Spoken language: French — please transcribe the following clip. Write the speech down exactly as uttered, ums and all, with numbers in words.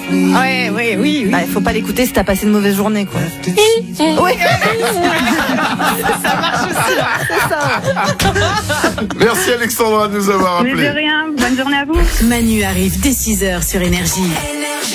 Ouais, oui, oui, oui. Bah, il faut pas l'écouter si t'as passé une mauvaise journée, quoi. Oui. Ça marche aussi, là. C'est ça. Merci Alexandra de nous avoir Mais de appelés. rien, bonne journée à vous. Manu arrive dès six heures sur Énergie.